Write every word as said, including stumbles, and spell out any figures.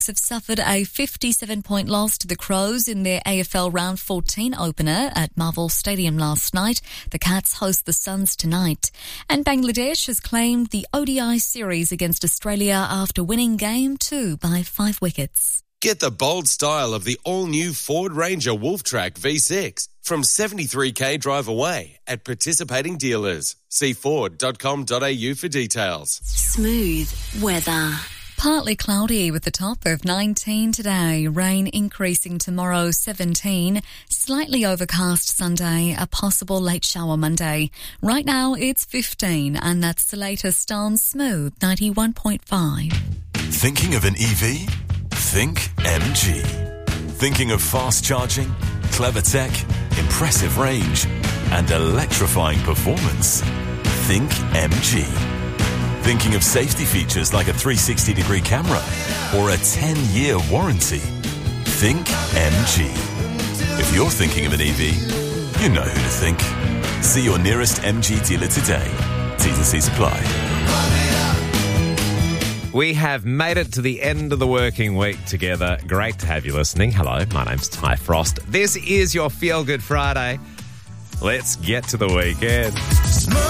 have suffered a fifty-seven point loss to the Crows in their A F L Round fourteen opener at Marvel Stadium last night. The Cats host the Suns tonight. And Bangladesh has claimed the O D I series against Australia after winning game two by five wickets. Get the bold style of the all-new Ford Ranger Wolftrack V six from seventy-three k drive away at participating dealers. See ford dot com dot a u for details. Smooth weather. Partly cloudy with a top of nineteen today. Rain increasing tomorrow, seventeen. Slightly overcast Sunday, a possible late shower Monday. Right now it's fifteen, and that's the latest on Smooth ninety-one point five. Thinking of an E V? Think M G. Thinking of fast charging, clever tech, impressive range, and electrifying performance? Think M G. Thinking of safety features like a three hundred sixty degree camera or a ten year warranty? Think M G. If you're thinking of an E V, you know who to think. See your nearest M G dealer today. T's and C's apply. We have made it to the end of the working week together. Great to have you listening. Hello, my name's Ty Frost. This is your Feel Good Friday. Let's get to the weekend.